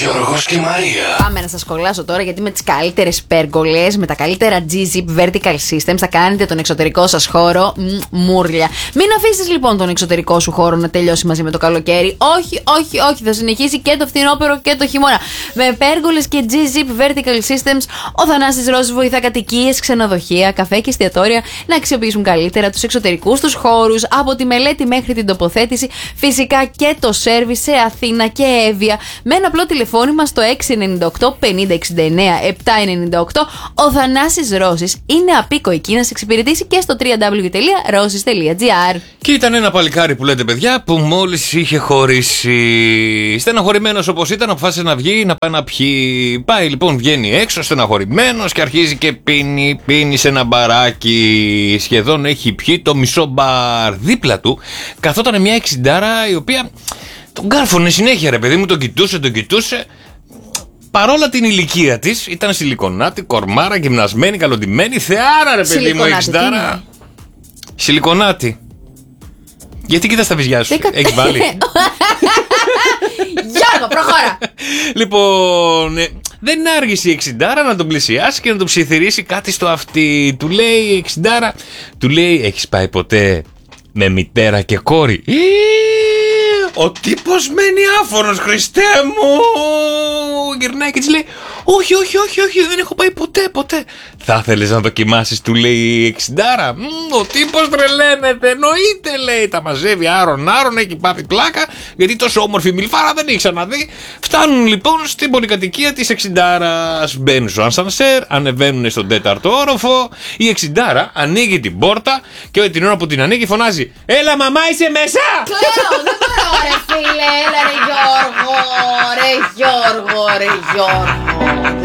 Γιώργος και Μαρία. Πάμε να σας σχολάσω τώρα, γιατί με τις καλύτερες πέργολες, με τα καλύτερα G-Zip Vertical Systems θα κάνετε τον εξωτερικό σας χώρο μούρλια. Μην αφήσεις λοιπόν τον εξωτερικό σου χώρο να τελειώσει μαζί με το καλοκαίρι. Όχι, θα συνεχίσει και το φθινόπωρο και το χειμώνα. Με πέργολες και G-Zip Vertical Systems, ο Θανάσης Ρώσης βοηθά κατοικίες, ξενοδοχεία, καφέ και εστιατόρια να αξιοποιήσουν καλύτερα τους εξωτερικούς τους χώρους, από τη μελέτη μέχρι την τοποθέτηση, φυσικά και το σέρβις σε Αθήνα και Εύβοια. Με ένα απλό τηλεφώνημα στο 698 50 69 798, ο Θανάσης Ρώσης είναι απίκοη να σε εξυπηρετήσει και στο www.rossis.gr. Και ήταν ένα παλικάρι που λέτε, παιδιά, που μόλις είχε χωρίσει. Στεναχωρημένος όπως ήταν, αποφάσισε να βγει, να πάει να πιει. Πάει λοιπόν, βγαίνει έξω στεναχωρημένος και αρχίζει και πίνει σε ένα μπαράκι. Σχεδόν έχει πιει το μισό μπαρ. Δίπλα του καθόταν μια 60άρα η οποία τον κάρφωνε συνέχεια, ρε παιδί μου, τον κοιτούσε. Παρόλα την ηλικία της, ήταν σιλικονάτη, κορμάρα, γυμνασμένη, καλοντημένη, θεάρα, ρε παιδί μου, 60άρα. Σιλικονάτη. Γιατί κοίτας τα βυζιά σου, έχεις βάλει? Γιώργο, προχώρα! Λοιπόν, δεν άργησε η 60άρα να τον πλησιάσει και να τον ψιθυρίσει κάτι στο αυτί. Του λέει η 60άρα, έχεις πάει ποτέ με μητέρα και κόρη? Ο τύπος μένει άφωνος, Χριστέ μου! Γυρνάει και της λέει, όχι, δεν έχω πάει ποτέ. Θα ήθελες να δοκιμάσεις, του λέει η 60άρα. Ο τύπος τρελαίνεται, εννοείται, λέει, τα μαζεύει άρον, έχει πάθει πλάκα, γιατί τόσο όμορφη μιλφάρα δεν έχει ξαναδεί. Φτάνουν λοιπόν στην πολυκατοικία της 60άρας, μπαίνουν στο ασανσέρ, ανεβαίνουν στον 4ο όροφο. Η 60άρα ανοίγει την πόρτα και την ώρα που την ανοίγει φωνάζει, έλα μαμά, είσαι μέσα! Κλαίω, δεν μπορώ, ρε φίλε, έλα ρε Γιώργο.